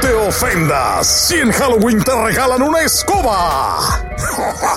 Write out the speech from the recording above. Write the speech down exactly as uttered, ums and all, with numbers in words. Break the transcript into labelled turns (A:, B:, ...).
A: te ofendas. Si en Halloween te regalan una escoba.